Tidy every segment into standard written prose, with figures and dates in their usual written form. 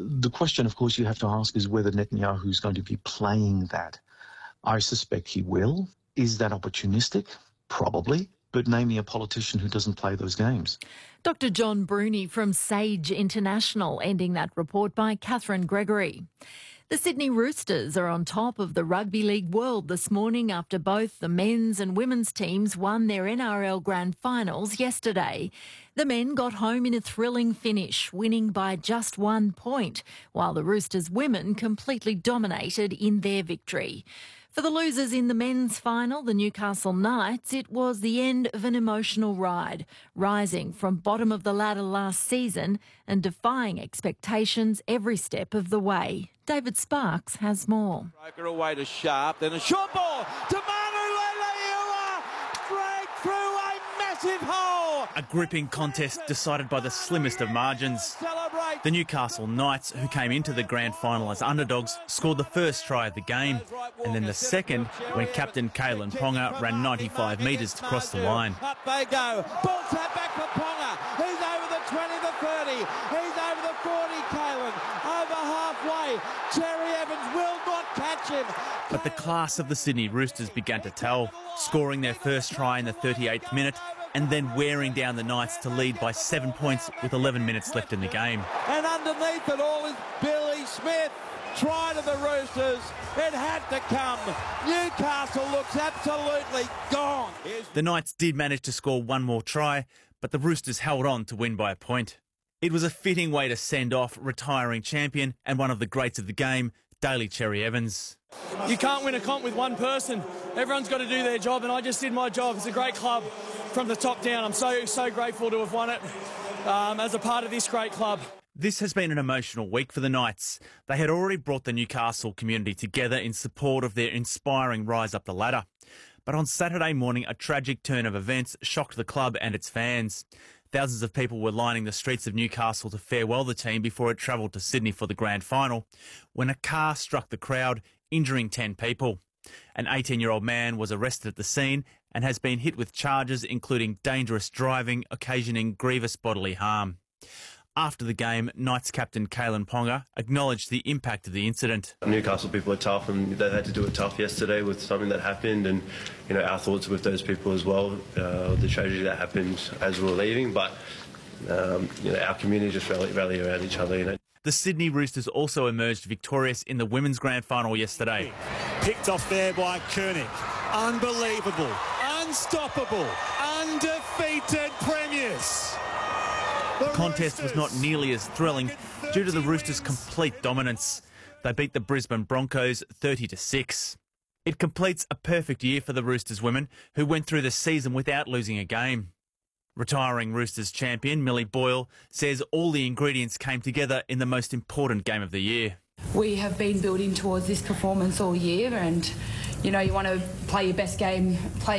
The question, of course, you have to ask is whether Netanyahu is going to be playing that. I suspect he will. Is that opportunistic? Probably. But name me a politician who doesn't play those games. Dr John Bruni from Sage International, ending that report by Catherine Gregory. The Sydney Roosters are on top of the Rugby League world this morning after both the men's and women's teams won their NRL Grand Finals yesterday. The men got home in a thrilling finish, winning by just 1 point, while the Roosters women completely dominated in their victory. For the losers in the men's final, the Newcastle Knights, it was the end of an emotional ride, rising from bottom of the ladder last season and defying expectations every step of the way. David Sparks has more. Broker away to Sharp, then a short ball to Manu Leilua, dragged through a massive hole. A gripping contest decided by the slimmest of margins. The Newcastle Knights, who came into the grand final as underdogs, scored the first try of the game, and then the second when captain Kalen Ponga ran 95 metres to cross the line. Up they go. Ball tap back for Ponga. He's over the 20, the 30. He's over the 40, Kalen. Over halfway. Cherry Evans will not catch him. But the class of the Sydney Roosters began to tell, scoring their first try in the 38th minute and then wearing down the Knights to lead by 7 points with 11 minutes left in the game. And underneath it all is Billy Smith. Try to the Roosters. It had to come. Newcastle looks absolutely gone. The Knights did manage to score one more try, but the Roosters held on to win by a point. It was a fitting way to send off retiring champion and one of the greats of the game, Daly Cherry Evans. You can't win a comp with one person. Everyone's got to do their job, and I just did my job. It's a great club from the top down. I'm so grateful to have won it as a part of this great club. This has been an emotional week for the Knights. They had already brought the Newcastle community together in support of their inspiring rise up the ladder. But on Saturday morning, a tragic turn of events shocked the club and its fans. Thousands of people were lining the streets of Newcastle to farewell the team before it travelled to Sydney for the grand final, when a car struck the crowd, injuring 10 people. An 18-year-old man was arrested at the scene and has been hit with charges including dangerous driving, occasioning grievous bodily harm. After the game, Knights captain Kalen Ponga acknowledged the impact of the incident. Newcastle people are tough, and they had to do it tough yesterday with something that happened, and our thoughts are with those people as well. The tragedy that happened as we were leaving, but our community just rally around each other. The Sydney Roosters also emerged victorious in the women's grand final yesterday. Picked off there by Koenig. Unbelievable, unstoppable, undefeated premiers. The contest was not nearly as thrilling due to the Roosters' complete dominance. They beat the Brisbane Broncos 30-6. It completes a perfect year for the Roosters women, who went through the season without losing a game. Retiring Roosters champion Millie Boyle says all the ingredients came together in the most important game of the year. We have been building towards this performance all year, and you want to play your best game,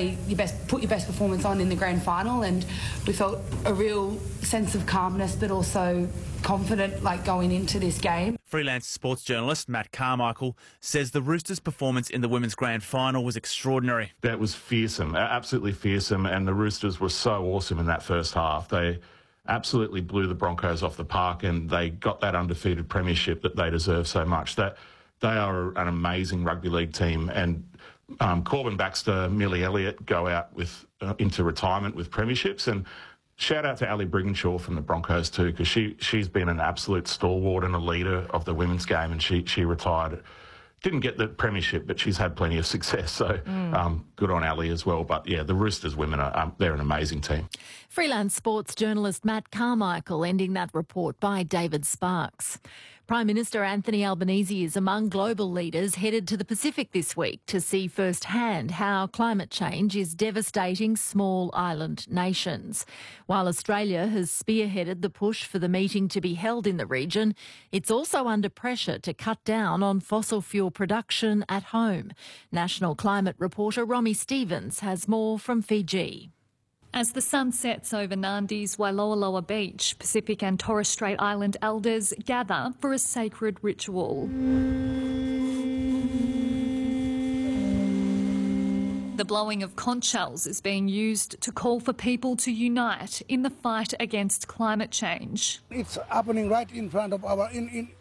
put your best performance on in the grand final, and we felt a real sense of calmness but also confident going into this game. Freelance sports journalist Matt Carmichael says the Roosters' performance in the women's grand final was extraordinary. That was fearsome, absolutely fearsome, and the Roosters were so awesome in that first half. They absolutely blew the Broncos off the park, and they got that undefeated premiership that they deserve so much. That they are an amazing rugby league team, and Corbin Baxter, Millie Elliott go out into retirement with premierships, and shout out to Ali Brigginshaw from the Broncos too, because she's been an absolute stalwart and a leader of the women's game, and she retired. Didn't get the premiership, but she's had plenty of success, so good on Ali as well. But yeah, the Roosters women, they're an amazing team. Freelance sports journalist Matt Carmichael ending that report by David Sparks. Prime Minister Anthony Albanese is among global leaders headed to the Pacific this week to see firsthand how climate change is devastating small island nations. While Australia has spearheaded the push for the meeting to be held in the region, it's also under pressure to cut down on fossil fuel production at home. National climate reporter Romy Stevens has more from Fiji. As the sun sets over Nandi's Wailoaloa Beach, Pacific and Torres Strait Island elders gather for a sacred ritual. The blowing of conch shells is being used to call for people to unite in the fight against climate change. It's happening right in front of